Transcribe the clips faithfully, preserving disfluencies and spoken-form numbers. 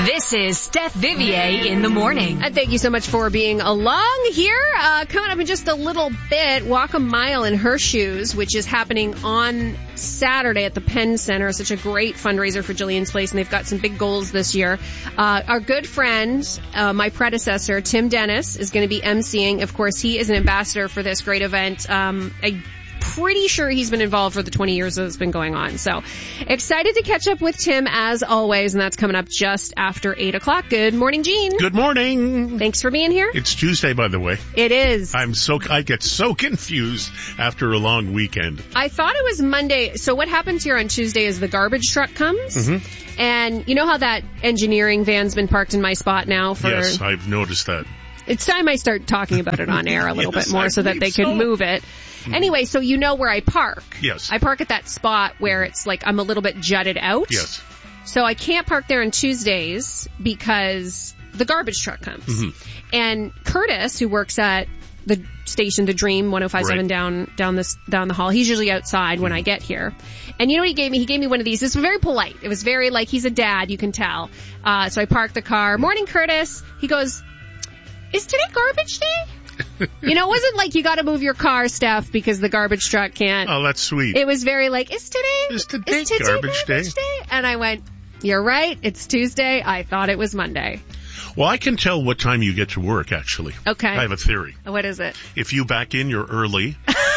This is Steph Vivier in the morning. And thank you so much for being along here. Uh, coming up in just a little bit, Walk a Mile in Her Shoes, which is happening on Saturday at the Penn Center. Such a great fundraiser for Jillian's Place, and they've got some big goals this year. Uh, our good friend, uh, my predecessor, Tim Dennis, is going to be emceeing. Of course, he is an ambassador for this great event. Um, I pretty sure he's been involved for the twenty years that it's been going on. So excited to catch up with Tim as always, and that's coming up just after eight o'clock. Good morning, Gene. Good morning. Thanks for being here. It's Tuesday, by the way. It is. I'm so, I get so confused after a long weekend. I thought it was Monday. So what happens here on Tuesday is the garbage truck comes, Mm-hmm. and you know how that engineering van's been parked in my spot now for... Yes, I've noticed that. It's time I start talking about it on air a little Yes, bit more I so that they believe can so. move it. Anyway, so you know where I park. Yes. I park at that spot where it's like I'm a little bit jutted out. Yes. So I can't park there on Tuesdays because the garbage truck comes. Mm-hmm. And Curtis, who works at the station, The Dream, one oh five point seven Right. down down this down the hall, he's usually outside when I get here. And you know what he gave me? He gave me one of these. It's very polite. It was very like he's a dad, you can tell. Uh, so I parked the car. Morning, Curtis. He goes, "Is today garbage day?" You know, it wasn't like you got to move your car, Steph, because the garbage truck can't. Oh, that's sweet. It was very like, is today, Is today is today garbage day? day? And I went, you're right, it's Tuesday. I thought it was Monday. Well, I can tell what time you get to work, actually. Okay. I have a theory. What is it? If you back in, you're early.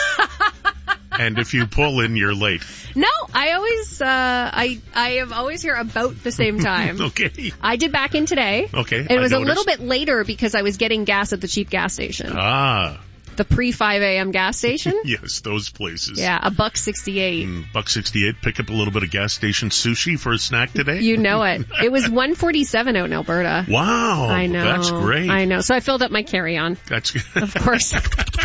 And if you pull in, you're late. No, I always, uh, I, I am always here about the same time. Okay. I did back in today. Okay, And it I was a noticed. little bit later because I was getting gas at the cheap gas station. Ah, The pre five a.m. gas station. yes, those places. Yeah, a buck sixty-eight. Mm, buck sixty-eight, pick up a little bit of gas station sushi for a snack today? You know it. It was one forty-seven out in Alberta. Wow. I know. That's great. I know. So I filled up my carry-on. That's good. Of course.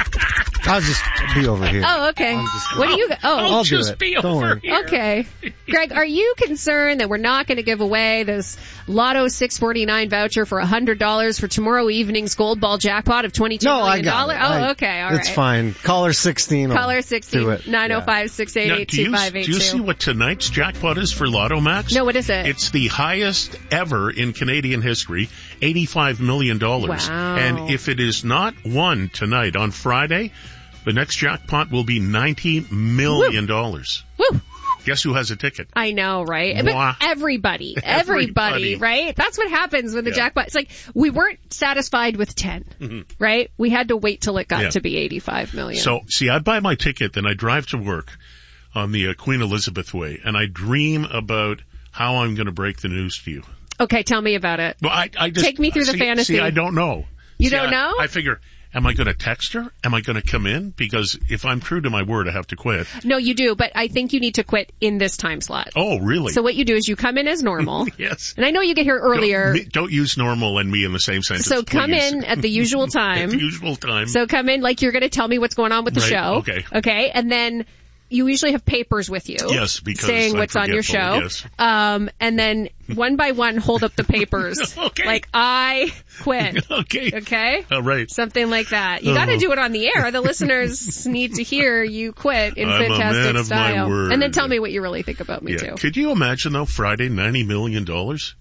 I'll just be over here. Oh, okay. just- What do you? Oh, I'll do just it. be Don't over worry. here. okay. Greg, are you concerned that we're not going to give away this Lotto six forty-nine voucher for one hundred dollars for tomorrow evening's Gold Ball jackpot of twenty-two No, I million got dollars? it. Oh, I- okay. All right. It's fine. Caller sixteen. Caller I'll sixteen, do it. nine oh five, six eight Now, eight, do two you, five eight two. do you see what tonight's jackpot is for Lotto Max? No, what is it? It's the highest ever in Canadian history, eighty-five million dollars. Wow. And if it is not won tonight on Friday, the next jackpot will be ninety million dollars. Woo. Guess who has a ticket? I know, right? Mwah. But everybody, everybody, Everybody. right? That's what happens when the Yeah. jackpot, it's like, we weren't satisfied with ten, Mm-hmm. right? We had to wait till it got Yeah. to be eighty-five million. So, see, I buy my ticket, then I drive to work on the uh, Queen Elizabeth Way, and I dream about how I'm going to break the news to you. Okay, tell me about it. Well, I, I just Take me through the see, fantasy. See, I don't know. You See, don't I- know? I figure, am I going to text her? Am I going to come in? Because if I'm true to my word, I have to quit. No, you do, but I think you need to quit in this time slot. Oh, really? So what you do is you come in as normal. Yes. And I know you get here earlier. Don't, me- don't use normal and me in the same sentence. So come please. in at the usual At time. the usual time. So come in like you're going to tell me what's going on with the Right, show. okay. Okay. And then you usually have papers with you. Yes, because saying I'm what's on your show. forgetful, yes. Um, and then one by one hold up the papers. Okay. Like I quit. Okay. Okay? All right. Something like that. You got to Oh. do it on the air. The listeners need to hear you quit in I'm a fantastic man of my style. word. And then tell me what you really think about me Yeah. too. Could you imagine though, Friday, ninety million dollars?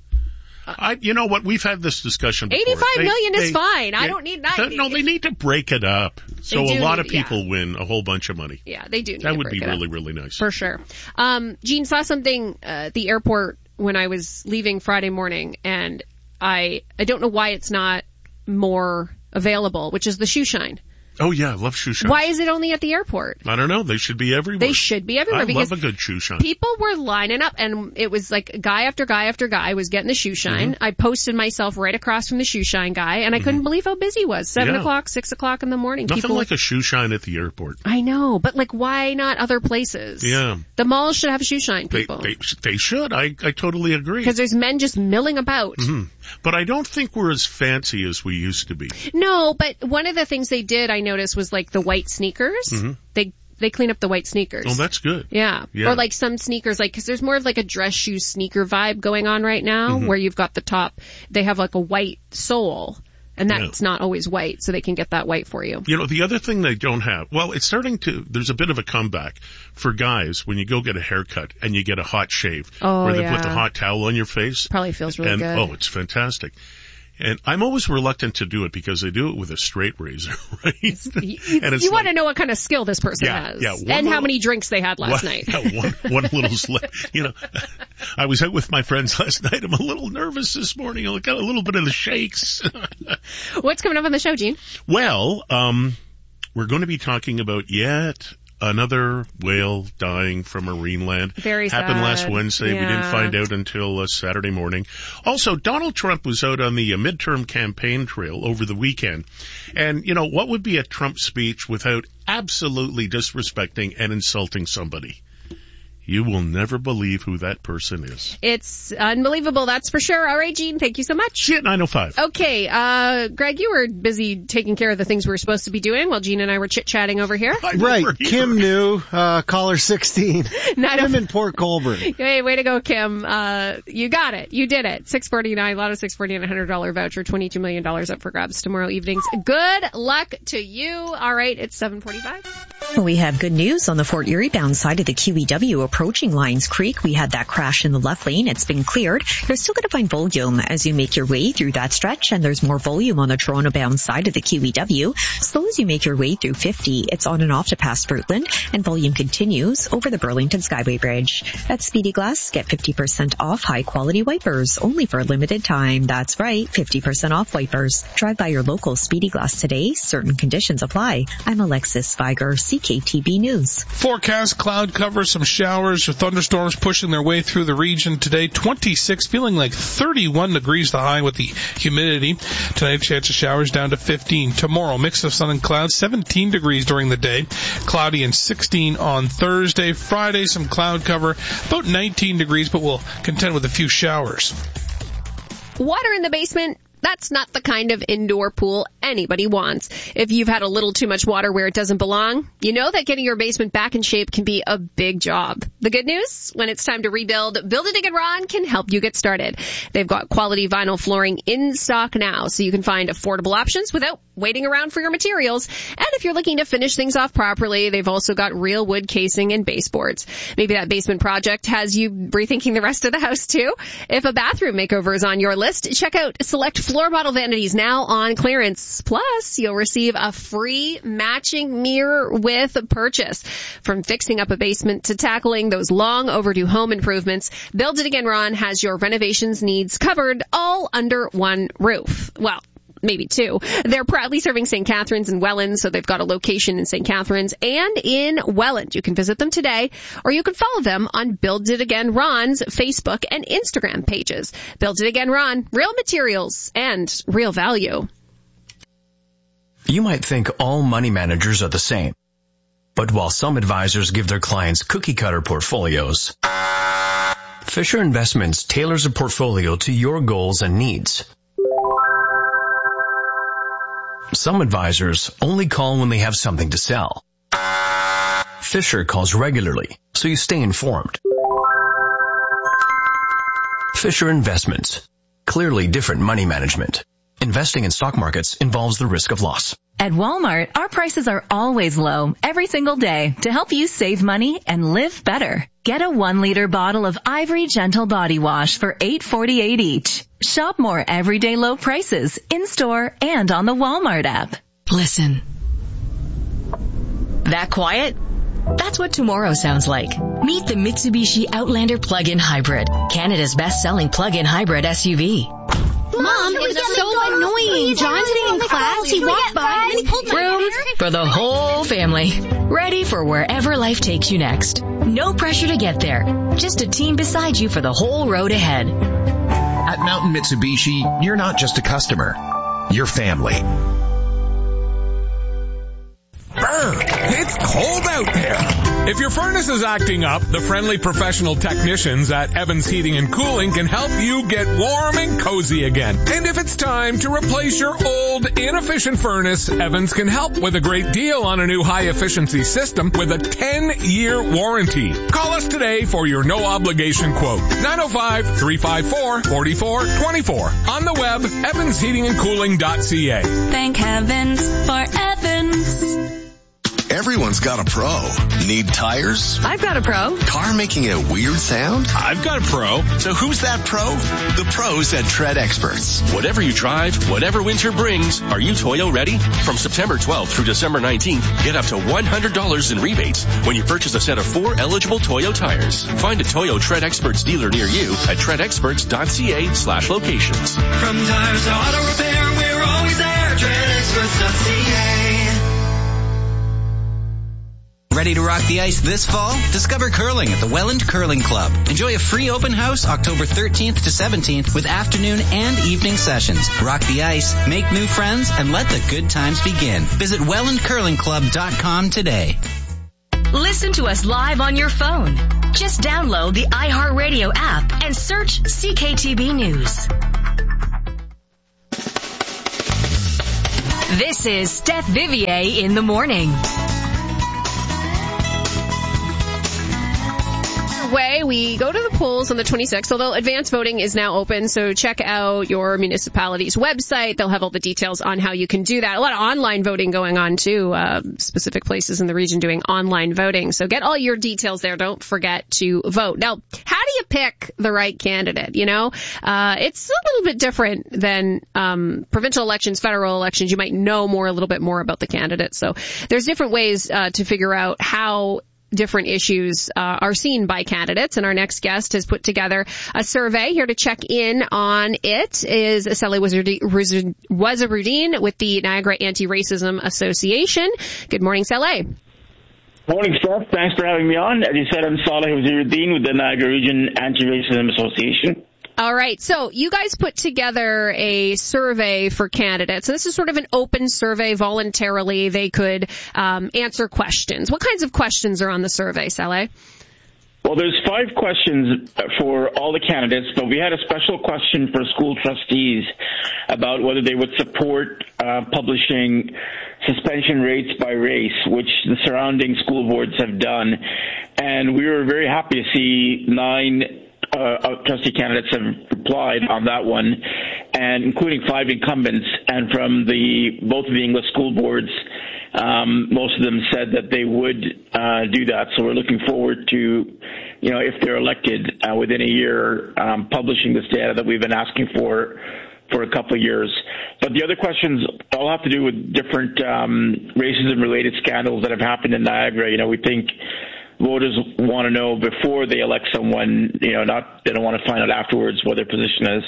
I, you know what? We've had this discussion before. eighty-five They- million is they- fine. I they- don't need ninety. No, they need to break it up. So They a do lot need- of people yeah. win a whole bunch of money. Yeah, they do need That to would break be it up. really, really nice. For sure. Um, Gene, saw something uh, at the airport when I was leaving Friday morning, and I I don't know why it's not more available, which is the shoe shine. Oh yeah, I love shoe shine. Why is it only at the airport? I don't know. They should be everywhere. They should be everywhere I because love a good shoe shine. people were lining up, and it was like guy after guy after guy was getting the shoe shine. Mm-hmm. I posted myself right across from the shoe shine guy, and I couldn't believe how busy he was. Seven Yeah. o'clock, six o'clock in the morning. Nothing people, like a shoe shine at the airport. I know, but like, why not other places? Yeah. The malls should have shoe shine They, people. they, they should. I, I totally agree. Because there's men just milling about. Mm-hmm. But I don't think we're as fancy as we used to be. No, but one of the things they did, I noticed, was like the white sneakers. Mm-hmm. They they clean up the white sneakers. Oh, that's good. Yeah. Yeah. Or like some sneakers, like, cause there's more of like a dress shoe sneaker vibe going on right now, Mm-hmm. where you've got the top, they have like a white sole, And that's yeah. not always white, so they can get that white for you. You know, the other thing they don't have, well, it's starting to, there's a bit of a comeback for guys when you go get a haircut and you get a hot shave. Oh, where they yeah. put the hot towel on your face. Probably feels really and, good. Oh, it's fantastic. And I'm always reluctant to do it because they do it with a straight razor, right? You, and it's you like, want to know what kind of skill this person yeah, has. Yeah, and little, how many drinks they had last one, night. Yeah, one, one little slip. You know, I was out with my friends last night. I'm a little nervous this morning. I got a little bit of the shakes. What's coming up on the show, Gene? Well, um, we're going to be talking about yet another whale dying from Marineland. Very sad. Happened last Wednesday. Yeah. We didn't find out until uh, Saturday morning. Also, Donald Trump was out on the uh, midterm campaign trail over the weekend. And, you know, what would be a Trump speech without absolutely disrespecting and insulting somebody? You will never believe who that person is. It's unbelievable, that's for sure. All right, Gene, thank you so much. See you at nine oh five. Okay, uh, Greg, you were busy taking care of the things we were supposed to be doing while Gene and I were chit-chatting over here. I'm Right, over here. Kim knew, uh, caller sixteen. Kim in Port Colborne. Hey, way to go, Kim. Uh, you got it. You did it. six forty-nine, Lotto six forty-nine, one hundred dollars voucher, twenty-two million dollars up for grabs tomorrow evenings. Good luck to you. All right, it's seven forty-five. We have good news on the Fort Erie bound side of the Q E W approaching Lions Creek. We had that crash in the left lane. It's been cleared. You're still going to find volume as you make your way through that stretch, and there's more volume on the Toronto bound side of the Q E W. Slow as you make your way through fifty. It's on and off to past Fruitland, and volume continues over the Burlington Skyway Bridge. At Speedy Glass, get fifty percent off high quality wipers, only for a limited time. That's right, fifty percent off wipers. Drive by your local Speedy Glass today. Certain conditions apply. I'm Alexis Viger, C K T B News. Forecast, cloud cover, some showers or thunderstorms pushing their way through the region today. twenty-six, feeling like thirty-one degrees the high with the humidity. Tonight, chance of showers down to fifteen. Tomorrow, mix of sun and clouds, seventeen degrees during the day. Cloudy and sixteen on Thursday. Friday, some cloud cover, about nineteen degrees, but we'll contend with a few showers. Water in the basement. That's not the kind of indoor pool anybody wants. If you've had a little too much water where it doesn't belong, you know that getting your basement back in shape can be a big job. The good news, when it's time to rebuild, Build It Again Ron can help you get started. They've got quality vinyl flooring in stock now, so you can find affordable options without waiting around for your materials. And if you're looking to finish things off properly, they've also got real wood casing and baseboards. Maybe that basement project has you rethinking the rest of the house too. If a bathroom makeover is on your list, check out Select Floor Model Vanities now on clearance. Plus, you'll receive a free matching mirror with purchase. From fixing up a basement to tackling those long overdue home improvements, Build It Again Ron has your renovations needs covered all under one roof. Well, maybe two. They're proudly serving Saint Catharines and Welland, so they've got a location in Saint Catharines and in Welland. You can visit them today, or you can follow them on Build It Again Ron's Facebook and Instagram pages. Build It Again Ron, real materials and real value. You might think all money managers are the same. But while some advisors give their clients cookie-cutter portfolios, Fisher Investments tailors a portfolio to your goals and needs. Some advisors only call when they have something to sell. Fisher calls regularly, so you stay informed. Fisher Investments. Clearly different money management. Investing in stock markets involves the risk of loss. At Walmart, our prices are always low every single day to help you save money and live better. Get a one liter bottle of Ivory Gentle Body Wash for eight forty-eight each. Shop more everyday low prices in-store and on the Walmart app. Listen. That quiet? That's what tomorrow sounds like. Meet the Mitsubishi Outlander Plug-in Hybrid, Canada's best-selling plug-in hybrid S U V. Mom, it was so annoying. John today in class, he walked by and he pulled my Room for the whole family. Ready for wherever life takes you next. No pressure to get there. Just a team beside you for the whole road ahead. At Mountain Mitsubishi, you're not just a customer. You're family. Brr, it's cold out there. If your furnace is acting up, the friendly professional technicians at Evans Heating and Cooling can help you get warm and cozy again. And if it's time to replace your old, inefficient furnace, Evans can help with a great deal on a new high-efficiency system with a ten-year warranty. Call us today for your no-obligation quote. nine oh five, three five four, four four two four. On the web, evans heating and cooling dot c a. Thank heavens for Evans. Everyone's got a pro. Need tires? I've got a pro. Car making a weird sound? I've got a pro. So who's that pro? The pros at Tread Experts. Whatever you drive, whatever winter brings, are you Toyo ready? From September twelfth through December nineteenth, get up to one hundred dollars in rebates when you purchase a set of four eligible Toyo tires. Find a Toyo Tread Experts dealer near you at tread experts dot c a slash locations. From tires to auto repair, we're always there. tread experts dot c a. Ready to rock the ice this fall? Discover curling at the Welland Curling Club. Enjoy a free open house October thirteenth to seventeenth with afternoon and evening sessions. Rock the ice, make new friends, and let the good times begin. Visit welland curling club dot com today. Listen to us live on your phone. Just download the iHeartRadio app and search C K T B News. This is Steph Vivier in the morning. Way we go to the polls on the twenty-sixth, although advance voting is now open, so check out your municipality's website. They'll have all the details on how you can do that. A lot of online voting going on too, uh, specific places in the region doing online voting, so get all your details there. Don't forget to vote. Now, how do you pick the right candidate? You know, uh, it's a little bit different than um, provincial elections, federal elections. You might know more, a little bit more about the candidate, so there's different ways uh, to figure out how different issues uh, are seen by candidates, and our next guest has put together a survey. Here to check in on it is Sally Wazirudin with the Niagara Anti-Racism Association. Good morning, Sally. Morning, Steph. Thanks for having me on. As you said, I'm Saleh Wazirudin with the Niagara Region Anti-Racism Association. All right. So you guys put together a survey for candidates. This is sort of an open survey voluntarily. They could um, answer questions. What kinds of questions are on the survey, Saleh? Well, there's five questions for all the candidates, but we had a special question for school trustees about whether they would support uh, publishing suspension rates by race, which the surrounding school boards have done. And we were very happy to see nine Uh, trustee candidates have replied on that one, and including five incumbents. And from the both of the English school boards, um, most of them said that they would uh, do that. So we're looking forward to, you know, if they're elected uh, within a year, um, publishing this data that we've been asking for for a couple of years. But the other questions all have to do with different um, racism-related scandals that have happened in Niagara. You know, we think voters want to know before they elect someone, you know, not, they don't want to find out afterwards what their position is.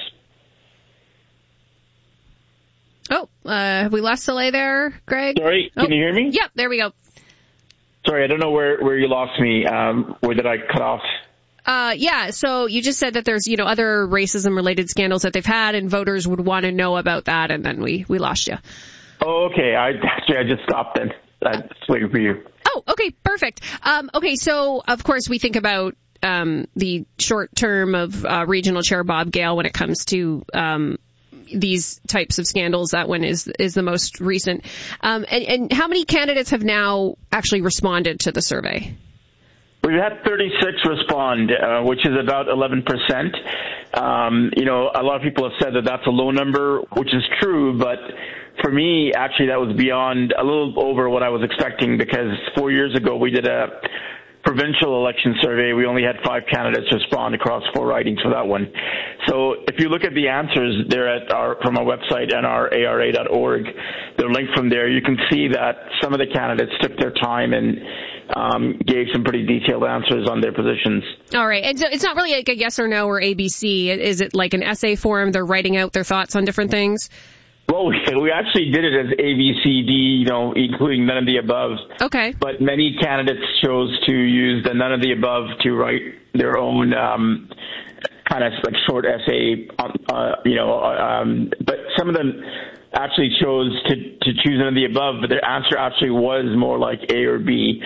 Oh, uh, have we lost Saleh there, Greg? Sorry, can oh. you hear me? Yep, there we go. Sorry, I don't know where, where you lost me. Um, where did I cut off? Uh, yeah, so you just said that there's, you know, other racism-related scandals that they've had, and voters would want to know about that, and then we, we lost you. Oh, okay. I actually, I just stopped then. I'm just waiting for you. Oh, okay, perfect. Um, okay, so, of course, we think about um, the short term of uh, Regional Chair Bob Gale when it comes to um, these types of scandals. That one is is the most recent. Um, and, and how many candidates have now actually responded to the survey? We've had thirty-six respond, uh, which is about eleven percent. Um, you know, a lot of people have said that that's a low number, which is true, but for me, actually, that was beyond a little over what I was expecting, because four years ago we did a provincial election survey. We only had five candidates respond across four ridings for that one. So if you look at the answers, they're at our, from our website, N R A R A dot org. They're linked from there. You can see that some of the candidates took their time and um, gave some pretty detailed answers on their positions. All right. And so it's not really like a yes or no or A B C. Is it like an essay form? They're writing out their thoughts on different things? Well, we actually did it as A, B, C, D, you know, including none of the above. Okay. But many candidates chose to use the none of the above to write their own um, kind of like short essay, uh, you know. Um, but some of them actually chose to, to choose none of the above, but their answer actually was more like A or B.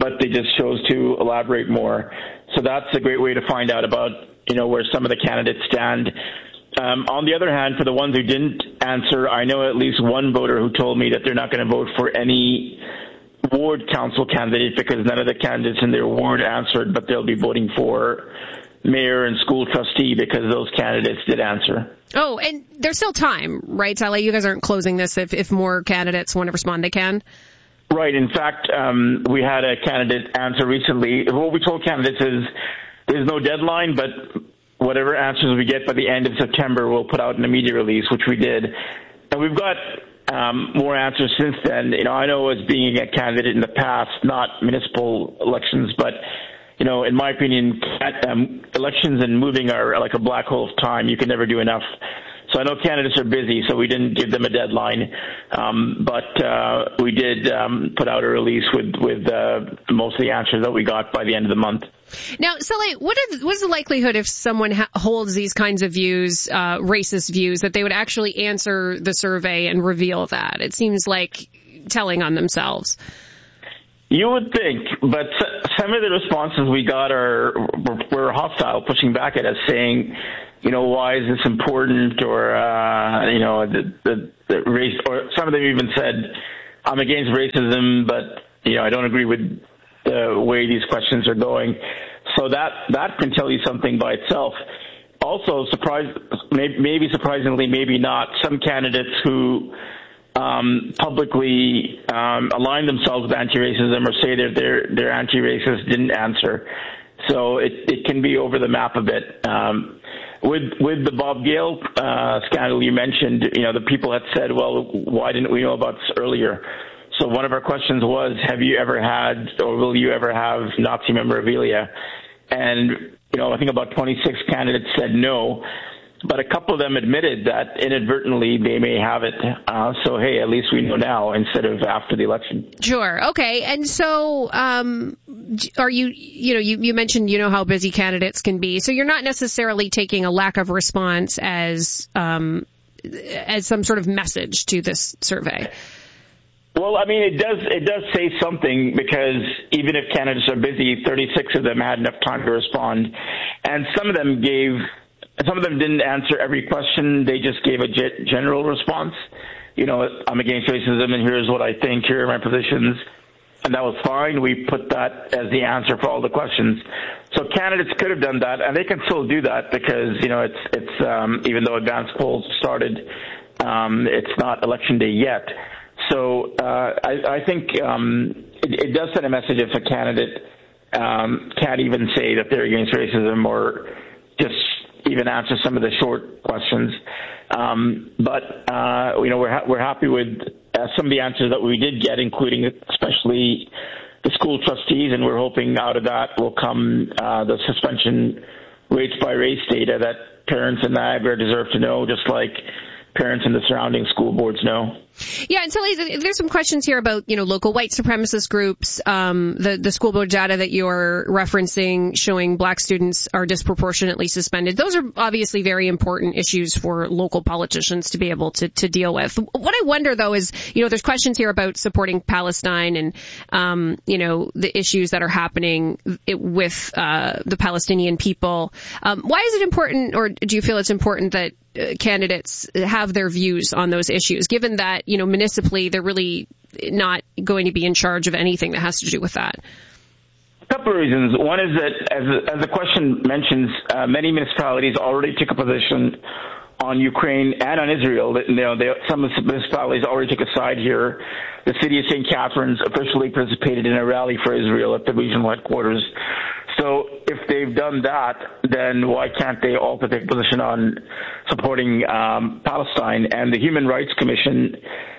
but they just chose to elaborate more. So that's a great way to find out about, you know, where some of the candidates stand. Um, on the other hand, for the ones who didn't answer, I know at least one voter who told me that they're not going to vote for any ward council candidate because none of the candidates in their ward answered, but they'll be voting for mayor and school trustee because those candidates did answer. Oh, and there's still time, right, Sally? You guys aren't closing this. If, if more candidates want to respond, they can? Right. In fact, um, we had a candidate answer recently. What we told candidates is there's no deadline, but whatever answers we get by the end of September, we'll put out an immediate release, which we did. And we've got um, more answers since then. You know, I know as being a candidate in the past, not municipal elections, but, you know, in my opinion, um, elections and moving are like a black hole of time. You can never do enough. So I know candidates are busy, so we didn't give them a deadline, um, but uh, we did um, put out a release with, with uh, most of the answers that we got by the end of the month. Now, Sally, what, are the, what is the likelihood if someone ha- holds these kinds of views, uh, racist views, that they would actually answer the survey and reveal that? It seems like telling on themselves. You would think, but some of the responses we got are were hostile, pushing back at us, saying, you know, why is this important? Or, uh, you know, the, the, the race, or some of them even said, I'm against racism, but, you know, I don't agree with the way these questions are going. So that, that can tell you something by itself. Also, surprise, maybe, maybe surprisingly, maybe not, some candidates who um, publicly um, align themselves with anti-racism or say they're, they're, they're anti-racist didn't answer. So it, it can be over the map a bit. Um, With with the Bob Gale uh, scandal you mentioned, you know, the people had said, well, why didn't we know about this earlier? So one of our questions was, have you ever had or will you ever have Nazi memorabilia? And, you know, I think about twenty-six candidates said no, but a couple of them admitted that inadvertently they may have it. Uh, so, hey, at least we know now instead of after the election. Sure. Okay. And so um, are you, you know, you, you mentioned, you know, how busy candidates can be. So you're not necessarily taking a lack of response as um, as some sort of message to this survey. Well, I mean, it does it does say something because even if candidates are busy, thirty-six of them had enough time to respond. And some of them gave... Some of them didn't answer every question. They just gave a general response. You know, I'm against racism, and here's what I think. Here are my positions. And that was fine. We put that as the answer for all the questions. So candidates could have done that, and they can still do that because, you know, it's, it's um, even though advanced polls started, um, it's not election day yet. So uh, I, I think um, it, it does send a message if a candidate um, can't even say that they're against racism or just even answer some of the short questions. Um, but, uh, you know, we're, ha- we're happy with uh, some of the answers that we did get, including especially the school trustees, and we're hoping out of that will come uh, the suspension rates by race data that parents in Niagara deserve to know, just like parents in the surrounding school boards know. Yeah, and so there's some questions here about, you know, local white supremacist groups, um, the, the school board data that you're referencing showing black students are disproportionately suspended. Those are obviously very important issues for local politicians to be able to, to deal with. What I wonder, though, is, you know, there's questions here about supporting Palestine and, um, you know, the issues that are happening with uh, the Palestinian people. Um, why is it important, or do you feel it's important that uh, candidates have their views on those issues, given that, you know, municipally, they're really not going to be in charge of anything that has to do with that? A couple of reasons. One is that, as, as the question mentions, uh, many municipalities already took a position on Ukraine and on Israel. You know, they, some municipalities already took a side here. The city of Saint Catharines officially participated in a rally for Israel at the regional headquarters. So if they've done that, then why can't they also take a position on supporting um, Palestine? And the Human Rights Commission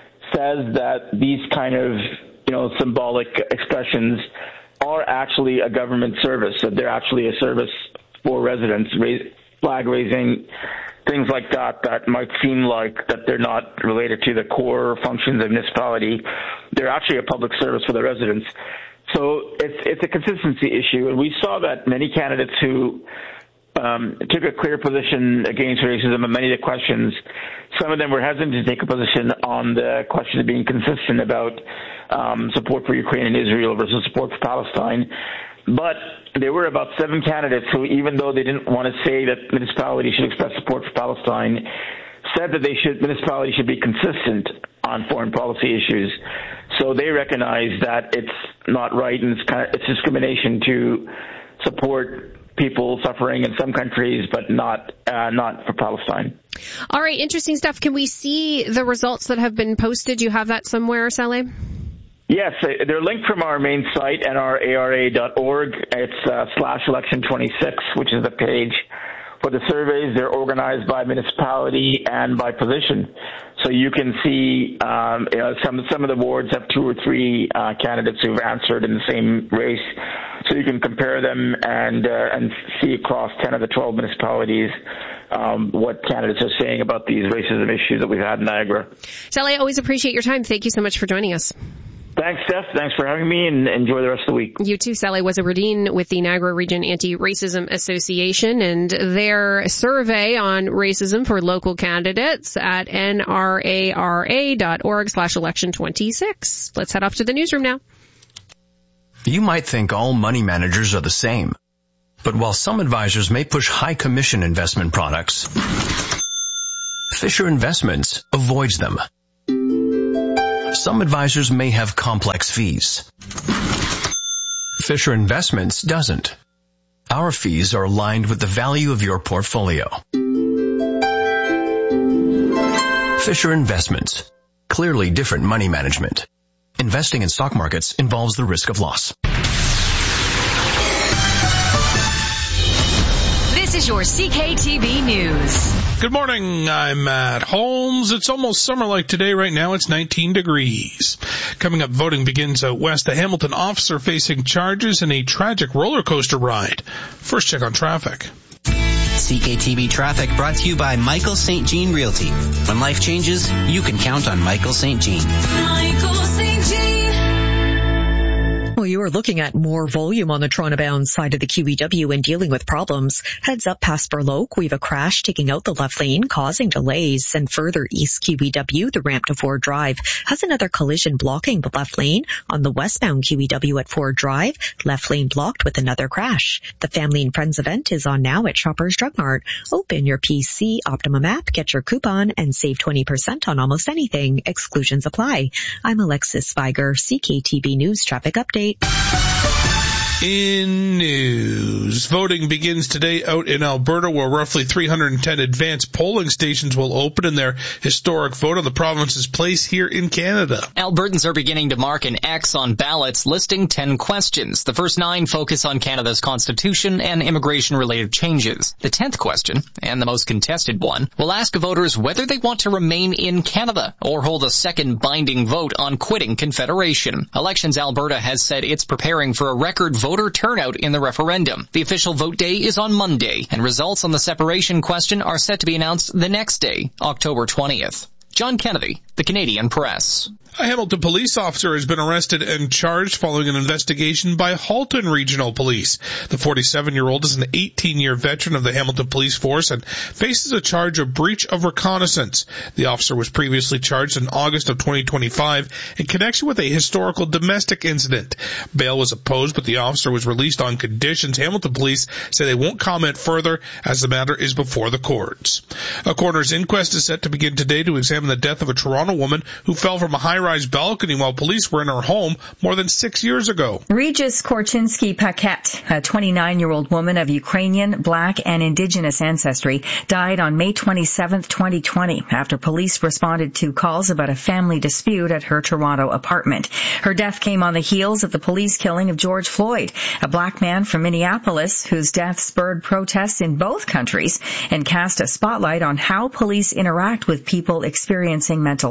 says that these kind of, you know, symbolic expressions are actually a government service, that they're actually a service for residents, raise, flag raising, things like that, that might seem like that they're not related to the core functions of municipality. They're actually a public service for the residents. So it's it's a consistency issue, and we saw that many candidates who um, took a clear position against racism and many of the questions some of them were hesitant to take a position on the question of being consistent about um, support for Ukraine and Israel versus support for Palestine. But there were about seven candidates who, even though they didn't want to say that municipalities should express support for Palestine, said that they should municipalities should be consistent on foreign policy issues. So they recognize that it's not right and it's kind of it's discrimination to support people suffering in some countries, but not uh, not for Palestine. All right, interesting stuff. Can we see the results that have been posted? Do you have that somewhere, Saleh? Yes, they're linked from our main site, N R A R A dot org. It's uh, slash election twenty-six, which is the page for the surveys. They're organized by municipality and by position. So you can see um, you know, some some of the wards have two or three uh, candidates who've answered in the same race. So you can compare them and uh, and see across ten of the twelve municipalities um, what candidates are saying about these racism issues that we've had in Niagara. Saleh, I always appreciate your time. Thank you so much for joining us. Thanks, Steph. Thanks for having me, and enjoy the rest of the week. You too. Saleh Wazir-Radin with the Niagara Region Anti-Racism Association, and their survey on racism for local candidates at N R A R A dot org slash election twenty-six. Let's head off to the newsroom now. You might think all money managers are the same, but while some advisors may push high commission investment products, Fisher Investments avoids them. Some advisors may have complex fees. Fisher Investments doesn't. Our fees are aligned with the value of your portfolio. Fisher Investments. Clearly different money management. Investing in stock markets involves the risk of loss. This is your C K T V News. Good morning, I'm Matt Holmes. It's almost summer-like today. Right now it's nineteen degrees. Coming up, voting begins out west. A Hamilton officer facing charges in a tragic roller coaster ride. First check on traffic. C K T V Traffic brought to you by Michael Saint Jean Realty. When life changes, you can count on Michael Saint Jean. Michael Saint Jean. Well, you are looking at more volume on the Toronto-bound side of the Q E W and dealing with problems. Heads up past Burloak, we have a crash taking out the left lane, causing delays. And further east Q E W, the ramp to Ford Drive has another collision blocking the left lane. On the westbound Q E W at Ford Drive, left lane blocked with another crash. The Family and Friends event is on now at Shoppers Drug Mart. Open your P C Optimum app, get your coupon, and save twenty percent on almost anything. Exclusions apply. I'm Alexis Spiger, C K T V News Traffic Update. In news, voting begins today out in Alberta, where roughly three hundred ten advanced polling stations will open in their historic vote on the province's place here in Canada. Albertans are beginning to mark an X on ballots listing ten questions. The first nine focus on Canada's constitution and immigration-related changes. The tenth question, and the most contested one, will ask voters whether they want to remain in Canada or hold a second binding vote on quitting Confederation. Elections Alberta has said it's preparing for a record voter turnout in the referendum. The official vote day is on Monday, and results on the separation question are set to be announced the next day, October twentieth. John Kennedy, the Canadian Press. A Hamilton police officer has been arrested and charged following an investigation by Halton Regional Police. The forty-seven-year-old is an eighteen-year veteran of the Hamilton Police Force and faces a charge of breach of reconnaissance. The officer was previously charged in August of twenty twenty-five in connection with a historical domestic incident. Bail was opposed, but the officer was released on conditions. Hamilton Police say they won't comment further as the matter is before the courts. A coroner's inquest is set to begin today to examine the death of a Toronto woman who fell from a high-rise balcony while police were in her home more than six years ago. Regis Korchinski-Paquette, a twenty-nine-year-old woman of Ukrainian, Black, and Indigenous ancestry, died on May twenty-seventh, twenty twenty, after police responded to calls about a family dispute at her Toronto apartment. Her death came on the heels of the police killing of George Floyd, a Black man from Minneapolis whose death spurred protests in both countries and cast a spotlight on how police interact with people experiencing mental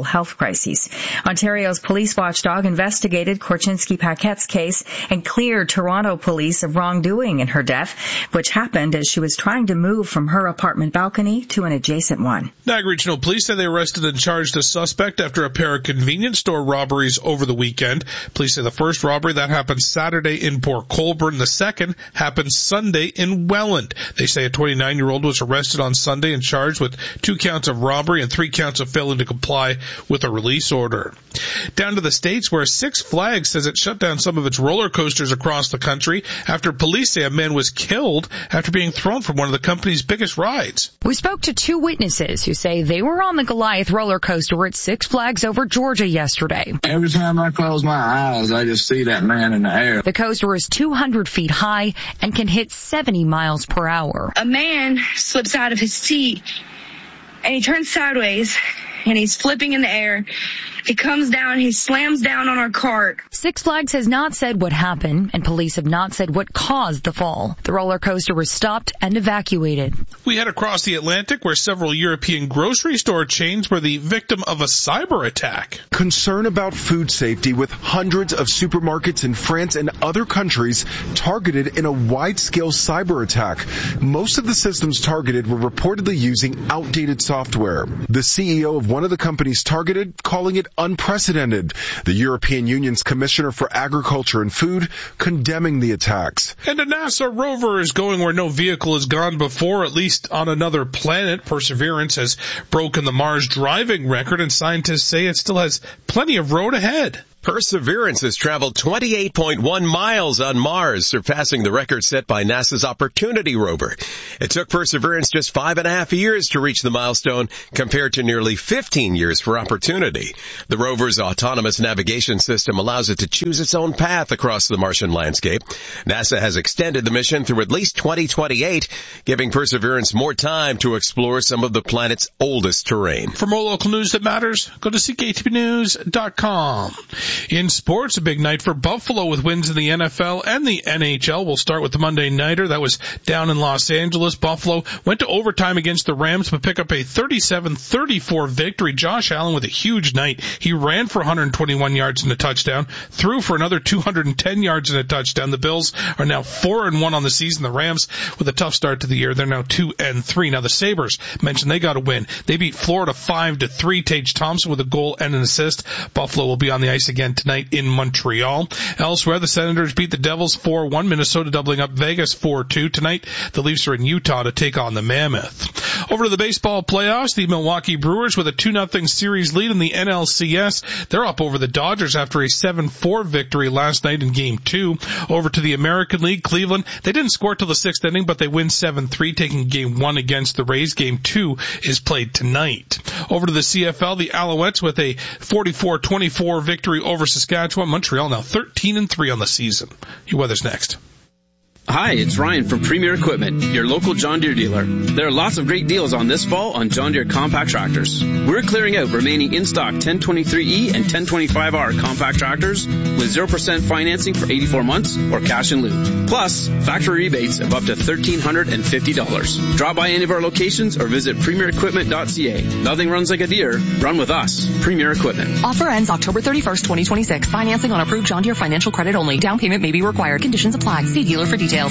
health crises. Ontario's police watchdog investigated Korchinski Paquette's case and cleared Toronto police of wrongdoing in her death, which happened as she was trying to move from her apartment balcony to an adjacent one. Niagara Regional Police say they arrested and charged a suspect after a pair of convenience store robberies over the weekend. Police say the first robbery that happened Saturday in Port Colborne. The second happened Sunday in Welland. They say a twenty-nine-year-old was arrested on Sunday and charged with two counts of robbery and three counts of failing to comply with a release order. Down to the States, where Six Flags says it shut down some of its roller coasters across the country after police say a man was killed after being thrown from one of the company's biggest rides. We spoke to two witnesses who say they were on the Goliath roller coaster at Six Flags over Georgia yesterday. Every time I close my eyes, I just see that man in the air. The coaster is two hundred feet high and can hit seventy miles per hour. A man slips out of his seat and he turns sideways and he's flipping in the air. He comes down, he slams down on our cart. Six Flags has not said what happened, and police have not said what caused the fall. The roller coaster was stopped and evacuated. We head across the Atlantic, where several European grocery store chains were the victim of a cyber attack. Concern about food safety with hundreds of supermarkets in France and other countries targeted in a wide-scale cyber attack. Most of the systems targeted were reportedly using outdated software. The C E O of one of the companies targeted calling it unprecedented. The European Union's Commissioner for Agriculture and Food condemning the attacks. And a NASA rover is going where no vehicle has gone before, at least on another planet. Perseverance has broken the Mars driving record, and scientists say it still has plenty of road ahead. Perseverance has traveled twenty-eight point one miles on Mars, surpassing the record set by NASA's Opportunity rover. It took Perseverance just five and a half years to reach the milestone, compared to nearly fifteen years for Opportunity. The rover's autonomous navigation system allows it to choose its own path across the Martian landscape. NASA has extended the mission through at least twenty twenty-eight, giving Perseverance more time to explore some of the planet's oldest terrain. For more local news that matters, go to C K T V news dot com. In sports, a big night for Buffalo with wins in the N F L and the N H L. We'll start with the Monday Nighter. That was down in Los Angeles. Buffalo went to overtime against the Rams, but pick up a thirty-seven thirty-four victory. Josh Allen with a huge night. He ran for one hundred twenty-one yards and a touchdown, threw for another two hundred ten yards and a touchdown. The Bills are now four and one on the season. The Rams, with a tough start to the year, they're now two and three. Now the Sabres mentioned they got a win. They beat Florida five to three. Tage Thompson with a goal and an assist. Buffalo will be on the ice again tonight in Montreal. Elsewhere, the Senators beat the Devils four one. Minnesota doubling up Vegas four two. Tonight, the Leafs are in Utah to take on the Mammoth. Over to the baseball playoffs, the Milwaukee Brewers with a two nothing series lead in the N L C S. They're up over the Dodgers after a seven four victory last night in Game two. Over to the American League, Cleveland. They didn't score till the sixth inning, but they win seven three, taking Game one against the Rays. Game two is played tonight. Over to the C F L, the Alouettes with a forty-four twenty-four victory over Saskatchewan. Montreal now thirteen and three on the season. Your weather's next. Hi, it's Ryan from Premier Equipment, your local John Deere dealer. There are lots of great deals on this fall on John Deere compact tractors. We're clearing out remaining in-stock ten twenty-three E and ten twenty-five R compact tractors with zero percent financing for eighty-four months or cash in lieu. Plus, factory rebates of up to one thousand three hundred fifty dollars. Drop by any of our locations or visit premier equipment dot c a. Nothing runs like a Deere. Run with us. Premier Equipment. Offer ends October thirty-first, twenty twenty-six. Financing on approved John Deere financial credit only. Down payment may be required. Conditions apply. See dealer for details.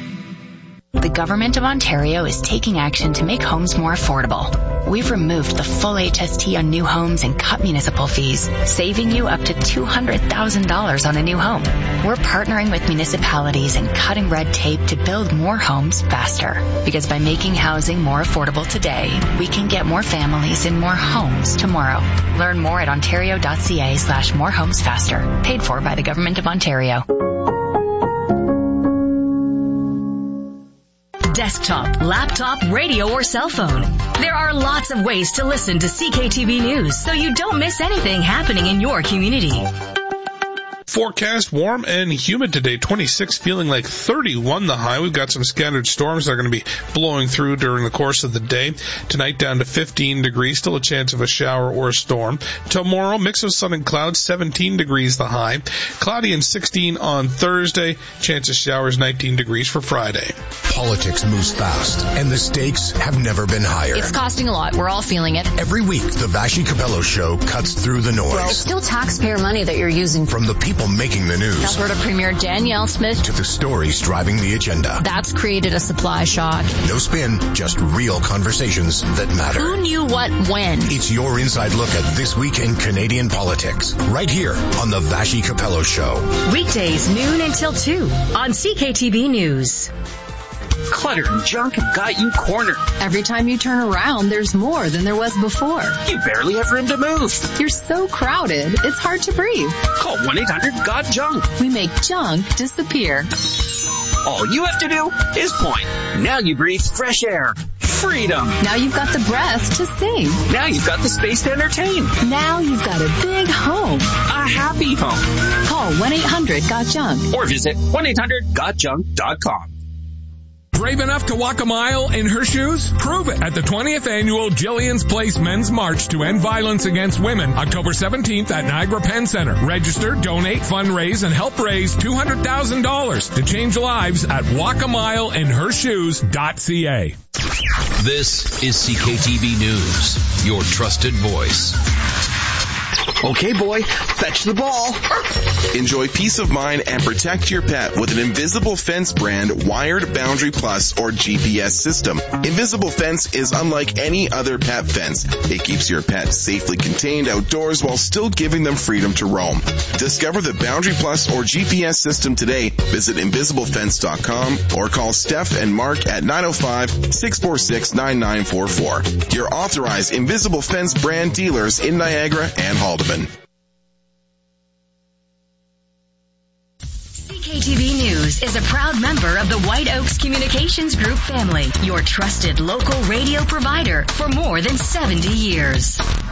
The Government of Ontario is taking action to make homes more affordable. We've removed the full H S T on new homes and cut municipal fees, saving you up to two hundred thousand dollars on a new home. We're partnering with municipalities and cutting red tape to build more homes faster. Because by making housing more affordable today, we can get more families in more homes tomorrow. Learn more at ontario dot c a slash more homes faster. Paid for by the Government of Ontario. Desktop, laptop, radio, or cell phone. There are lots of ways to listen to C K T V News, so you don't miss anything happening in your community. forecast, warm and humid today. twenty-six, feeling like thirty-one the high. We've got some scattered storms that are going to be blowing through during the course of the day. Tonight down to fifteen degrees, still a chance of a shower or a storm. Tomorrow, mix of sun and clouds, seventeen degrees the high. Cloudy and sixteen on Thursday. Chance of showers, nineteen degrees for Friday. Politics moves fast, and the stakes have never been higher. It's costing a lot. We're all feeling it. Every week, the Vashi Capello Show cuts through the noise. Well, it's still taxpayer money that you're using. From the people making the news. Alberta Premier Danielle Smith. To the stories driving the agenda. That's created a supply shock. No spin, just real conversations that matter. Who knew what when? It's your inside look at this week in Canadian politics. Right here on the Vashi Capello Show. Weekdays, noon until two on C K T B News. Clutter and junk have got you cornered. Every time you turn around, there's more than there was before. You barely have room to move. You're so crowded, it's hard to breathe. Call one eight hundred got junk. We make junk disappear. All you have to do is point. Now you breathe fresh air. Freedom. Now you've got the breath to sing. Now you've got the space to entertain. Now you've got a big home. A happy home. Call one eight hundred got junk. Or visit one eight hundred got junk dot com. Brave enough to walk a mile in her shoes? Prove it at the twentieth Annual Jillian's Place Men's March to End Violence Against Women, October seventeenth at Niagara Penn Center. Register, donate, fundraise, and help raise two hundred thousand dollars to change lives at walk a mile in her shoes dot c a. This is C K T B News, your trusted voice. Okay, boy, fetch the ball. Enjoy peace of mind and protect your pet with an Invisible Fence brand wired Boundary Plus or G P S system. Invisible Fence is unlike any other pet fence. It keeps your pet safely contained outdoors while still giving them freedom to roam. Discover the Boundary Plus or G P S system today. Visit invisible fence dot com or call Steph and Mark at nine oh five, six four six, nine nine four four. Your authorized Invisible Fence brand dealers in Niagara and Haldeman. C K T B News is a proud member of the White Oaks Communications Group family, your trusted local radio provider for more than seventy years.